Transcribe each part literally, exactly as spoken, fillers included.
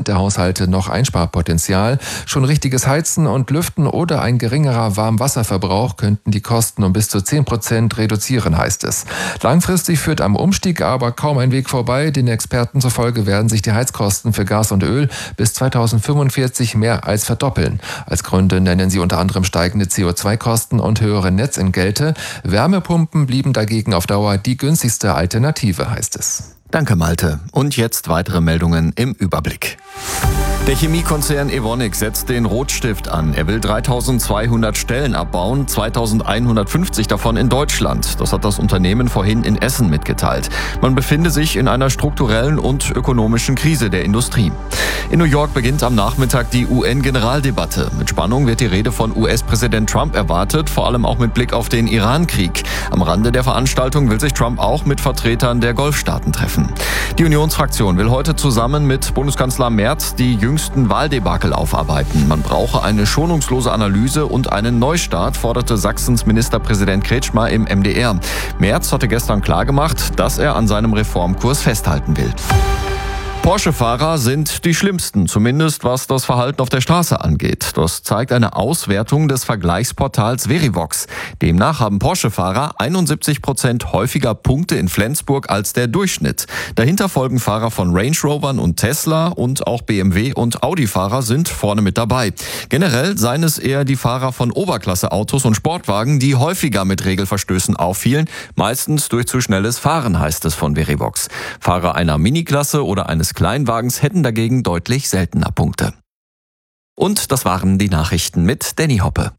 Prozent der Haushalte noch Einsparpotenzial. Schon richtiges Heizen und Lüften oder ein geringerer Warmwasserverbrauch könnten die Kosten um bis zu zehn Prozent reduzieren, heißt es. Langfristig führt am Umstieg aber kaum ein Weg vorbei. Den Experten zufolge werden sich die Heizkosten für Gas und Öl bis zweitausendfünfundvierzig mehr als verdoppeln. Als Gründe nennen sie unter anderem steigende C O zwei Kosten und höhere Netzentgelte. Wärmepumpen blieben dagegen auf Dauer die günstigste Alternative, heißt es. Danke, Malte. Und jetzt weitere Meldungen im Überblick. Der Chemiekonzern Evonik setzt den Rotstift an. Er will dreitausendzweihundert Stellen abbauen, zweitausendeinhundertfünfzig davon in Deutschland. Das hat das Unternehmen vorhin in Essen mitgeteilt. Man befinde sich in einer strukturellen und ökonomischen Krise der Industrie. In New York beginnt am Nachmittag die U N-Generaldebatte. Mit Spannung wird die Rede von U S-Präsident Trump erwartet, vor allem auch mit Blick auf den Iran-Krieg. Am Rande der Veranstaltung will sich Trump auch mit Vertretern der Golfstaaten treffen. Die Unionsfraktion will heute zusammen mit Bundeskanzler Merz die jüngsten Wahldebakel aufarbeiten. Man brauche eine schonungslose Analyse und einen Neustart, forderte Sachsens Ministerpräsident Kretschmer im M D R. Merz hatte gestern klargemacht, dass er an seinem Reformkurs festhalten will. Porsche-Fahrer sind die schlimmsten, zumindest was das Verhalten auf der Straße angeht. Das zeigt eine Auswertung des Vergleichsportals Verivox. Demnach haben Porsche-Fahrer einundsiebzig Prozent häufiger Punkte in Flensburg als der Durchschnitt. Dahinter folgen Fahrer von Range Rovern und Tesla und auch B M W- und Audi-Fahrer sind vorne mit dabei. Generell seien es eher die Fahrer von Oberklasse-Autos und Sportwagen, die häufiger mit Regelverstößen auffielen, meistens durch zu schnelles Fahren, heißt es von Verivox. Fahrer einer Miniklasse oder eines Kleinwagens hätten dagegen deutlich seltener Punkte. Und das waren die Nachrichten mit Danny Hoppe.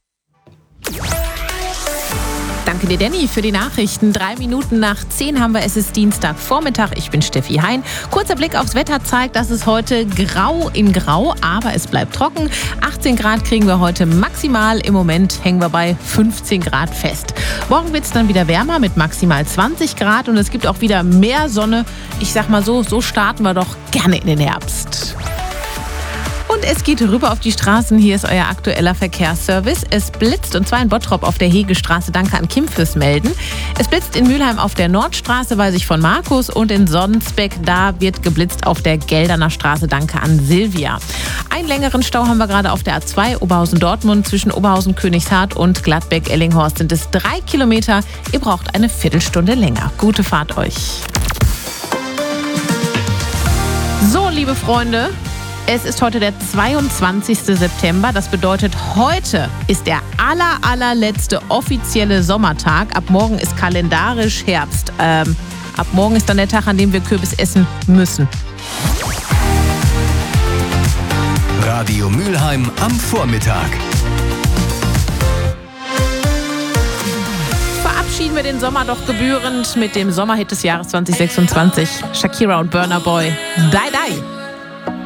Danke dir, Danny, für die Nachrichten. Drei Minuten nach zehn haben wir, es ist Dienstagvormittag. Ich bin Steffi Hein. Kurzer Blick aufs Wetter zeigt, dass es heute grau in grau, aber es bleibt trocken. achtzehn Grad kriegen wir heute maximal. Im Moment hängen wir bei fünfzehn Grad fest. Morgen wird es dann wieder wärmer mit maximal zwanzig Grad und es gibt auch wieder mehr Sonne. Ich sag mal so, so starten wir doch gerne in den Herbst. Und es geht rüber auf die Straßen. Hier ist euer aktueller Verkehrsservice. Es blitzt, und zwar in Bottrop auf der Hegestraße. Danke an Kim fürs Melden. Es blitzt in Mülheim auf der Nordstraße, weiß ich von Markus. Und in Sonsbeck, da wird geblitzt auf der Gelderner Straße. Danke an Silvia. Einen längeren Stau haben wir gerade auf der A zwei Oberhausen-Dortmund. Zwischen Oberhausen-Königshardt und Gladbeck-Ellinghorst sind es drei Kilometer. Ihr braucht eine Viertelstunde länger. Gute Fahrt euch. So, liebe Freunde. Es ist heute der zweiundzwanzigste September. Das bedeutet, heute ist der aller, allerletzte offizielle Sommertag. Ab morgen ist kalendarisch Herbst. Ähm, ab morgen ist dann der Tag, an dem wir Kürbis essen müssen. Radio Mülheim am Vormittag. Verabschieden wir den Sommer doch gebührend mit dem Sommerhit des Jahres zwanzig sechsundzwanzig. Shakira und Burna Boy. Die, die.